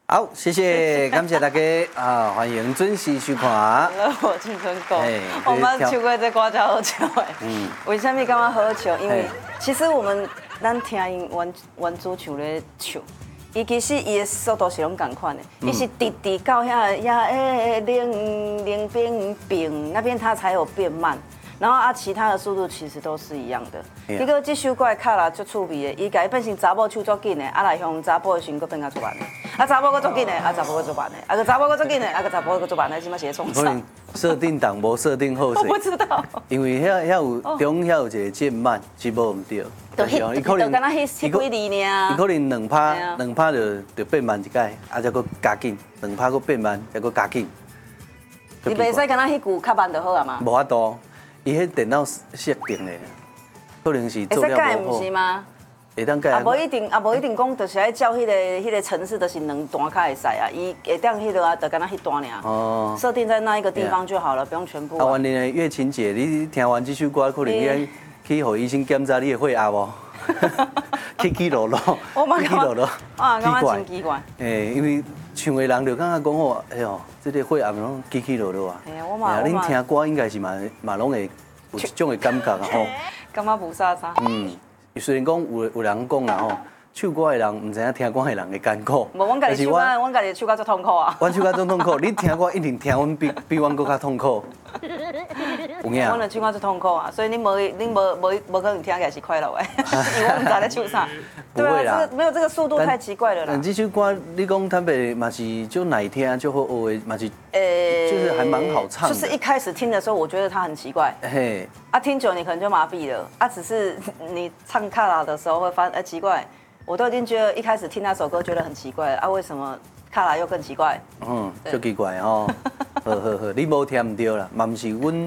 好，谢谢，感谢大家啊，欢迎准时收看。 我青春歌，我们唱过这歌才好笑的。为什么感觉好笑？因为其实我们咱听因原主唱咧唱，伊其实伊的速度是拢同款的，伊是直到遐冷冰冰那边它才有变慢。然后其他的速度其实都是一样的。一个这首歌的卡拉就趣味的，伊家变成查某手足紧的，来向查甫的时候变较足慢的，查某个足紧的，查甫个足慢的，个查某个足紧的，个查甫个足慢的，即马是创啥？ 设定档无设定好势。 我不知道。 因为遐有中有一个渐慢，是无唔对。 伊可能敢若迄几字尔。 伊可能两拍就变慢一解，再搁加紧，2拍搁变慢，再搁加紧。 你袂使敢若迄句较慢就好啊嘛？ 无法度。伊迄电脑设定的，可能是做了无好。 会是吗？ 会当改。 无一定讲，就是爱照迄个城市，就是2段较会使啊。伊会当迄个啊，就敢若迄段尔。哦。设定在那一个地方就好了，不用全部。 啊，原来月琴姐，你听完这首歌，可能你去互医生检查你的血压无？起落落，起落落， 啊，感觉真奇怪。 诶，因为唱的人就感觉讲哦，哎呦，这个血压拢起落落啊。 哎呀，我嘛。 恁听歌应该是嘛拢会有一种的感觉啊吼。 感觉无啥。 虽然讲有人讲啦吼，唱歌的人唔知影听歌的人的艰苦。 无，阮家己唱歌，阮家己唱歌最痛苦啊。 阮唱歌最痛苦，你听歌一定听阮比阮更较痛苦。有影。 阮的唱歌最痛苦啊，所以恁无可能听起来是快乐的，因为我唔知在唱啥。 不会啦， 没有这个速度太奇怪了啦。 但这首歌你讲坦白嘛是就耐听，就好学的嘛是，就是还蛮好唱的。 就是一开始听的时候，我觉得它很奇怪。嘿。啊，听久你可能就麻痹了。啊，只是你唱卡拉的时候会发现，奇怪，我都已经觉得一开始听那首歌觉得很奇怪了啊，为什么卡拉又更奇怪？ 就奇怪哦。好，你无听唔对啦，嘛唔是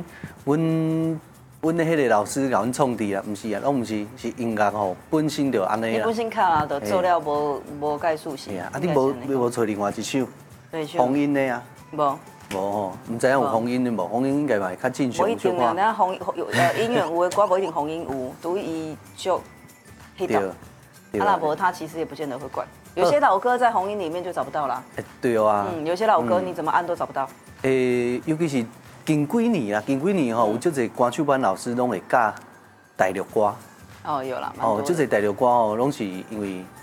阮的迄个老师甲阮创治啊，唔是啊，拢唔是，是音乐吼本身就安尼啦。 你本身卡拉就做了无介熟悉。 啊，你无找另外一首红音的啊？ 无。 无吼，唔知影有红音的无？红音应该嘛会较正常。 无一定啊，咱音乐有的歌无一定红音有，独伊就 hit 到。阿拉伯他其实也不见得会怪，有些老歌在红音里面就找不到啦。 对啊。 有些老歌你怎么按都找不到。 尤其是近几年吼，有足侪歌手班老师拢会教大陆歌。 哦，有啦。 哦，足侪大陆歌哦，拢是因为